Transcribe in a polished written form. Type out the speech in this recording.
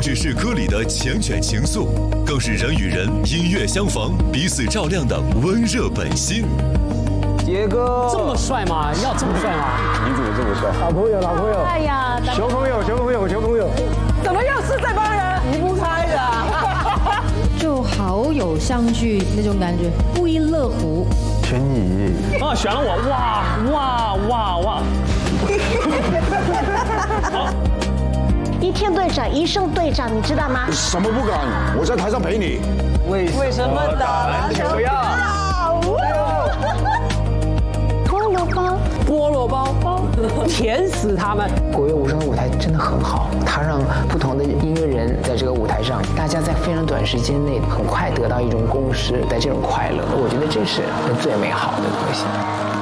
只是歌里的缱绻情愫，更是人与人音乐相逢、彼此照亮的温热本心。 杰哥这么帅吗？要这么帅吗？ 你怎么这么帅？ 老朋友，老朋友。 哎呀， 熊朋友，熊朋友，熊朋友。 怎么又是这帮人？你不猜的。 就好友相聚那种感觉，不亦乐乎。 选你啊，选了我，哇！好， 一天队长，一胜队长，你知道吗？ 什么不敢？我在台上陪你。 为什么打篮球要？ 菠萝包，甜死他们！ 国乐无声的舞台真的很好，它让不同的音乐人在这个舞台上，大家在非常短时间内很快得到一种共识的这种快乐，我觉得这是最美好的东西。